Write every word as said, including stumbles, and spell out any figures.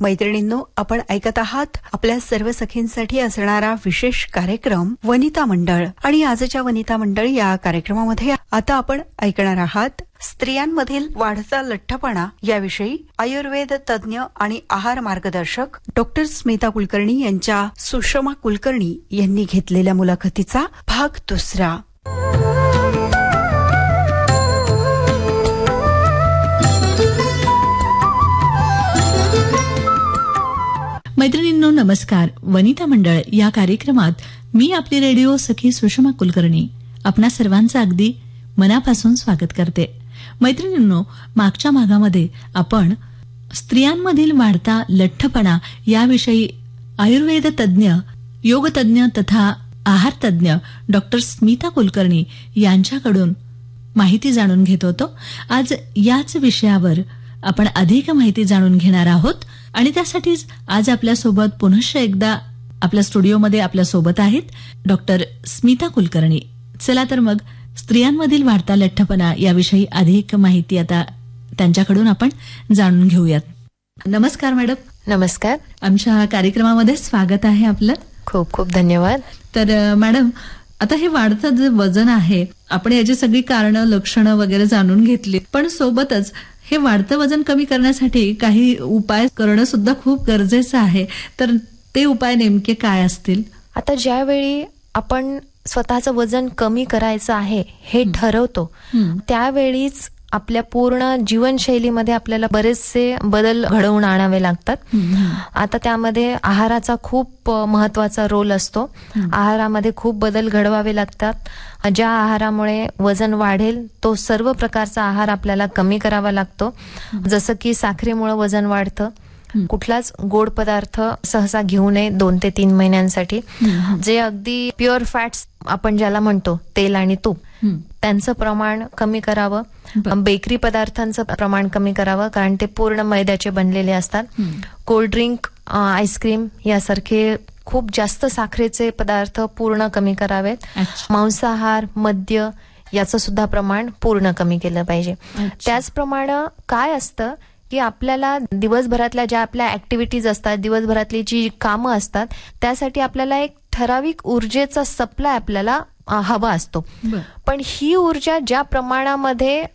मैत्रिणींनो, आपण ऐकत आहात आपल्या सर्व सखींसाठी असणारा विशेष कार्यक्रम वनिता मंडळ. आणि आजच्या वनिता मंडळ या कार्यक्रमामध्ये आता आपण ऐकणार आहात स्त्रियांमधील वाढता लठ्ठपणा याविषयी आयुर्वेद तज्ज्ञ आणि आहार मार्गदर्शक डॉक्टर स्मिता कुलकर्णी यांच्या सुषमा कुलकर्णी यांनी घेतलेल्या मुलाखतीचा भाग दुसरा. मैत्रिणींनो नमस्कार. वनिता मंडळ या कार्यक्रमात मी आपली रेडिओ सखी सुषमा कुलकर्णी आपणा सर्वांचं अगदी मनापासून स्वागत करते. मैत्रिणींनो, मागच्या भागामध्ये आपण स्त्रियांमधील वाढता लठ्ठपणा याविषयी आयुर्वेद तज्ज्ञ, योग तज्ज्ञ तथा आहार तज्ज्ञ डॉक्टर स्मिता कुलकर्णी यांच्याकडून माहिती जाणून घेत होतो. आज याच विषयावर आपण अधिक माहिती जाणून घेणार आहोत आणि त्यासाठीच आज आपल्यासोबत पुनश्च एकदा आपल्या स्टुडिओमध्ये आपल्यासोबत आहेत डॉक्टर स्मिता कुलकर्णी. चला तर मग स्त्रियांमधील वाढता लठ्ठपणा याविषयी अधिक माहिती आता त्यांच्याकडून आपण जाणून घेऊयात. नमस्कार मॅडम. नमस्कार. आमच्या कार्यक्रमामध्ये स्वागत आहे आपलं. खूप खूप धन्यवाद. तर मॅडम, आता हे वाढतं जे वजन आहे, आपण याची सगळी कारणं, लक्षणं वगैरे जाणून घेतली, पण सोबतच हे वाढतं वजन कमी करण्यासाठी काही उपाय करणं सुद्धा खूप गरजेचं आहे. तर ते उपाय नेमके काय असतील? आता ज्यावेळी आपण स्वतःचं वजन कमी करायचं आहे हे ठरवतो, त्यावेळीच आपल्या पूर्ण जीवनशैलीमध्ये आपल्याला बरेचसे बदल घडवून आणावे लागतात. आता त्यामध्ये आहाराचा खूप महत्वाचा रोल असतो. आहारामध्ये खूप बदल घडवावे लागतात. ज्या आहारामुळे वजन वाढेल तो सर्व प्रकारचा आहार आपल्याला कमी करावा लागतो. जसं की साखरेमुळे वजन वाढतं. कुठलाच गोड पदार्थ सहसा घेऊ नये दोन ते तीन महिन्यांसाठी. जे अगदी प्युअर फॅट्स आपण ज्याला म्हणतो, तेल आणि तूप, त्यांचं प्रमाण कमी करावं. बेकरी पदार्थांचं प्रमाण कमी करावं, कारण ते पूर्ण मैद्याचे बनलेले असतात. कोल्ड्रिंक, आईस्क्रीम यासारखे खूप जास्त साखरेचे पदार्थ पूर्ण कमी करावेत. मांसाहार, मद्य याचं सुद्धा प्रमाण पूर्ण कमी केलं पाहिजे. त्याचप्रमाणे काय असतं की आपल्याला दिवसभरातल्या ज्या आपल्या ऍक्टिव्हिटीज असतात, दिवसभरातली जी कामं असतात, त्यासाठी आपल्याला एक ठराविक ऊर्जेचा सप्लाय आपल्याला हवा असतो. पण ही ऊर्जा ज्या प्रमाणामध्ये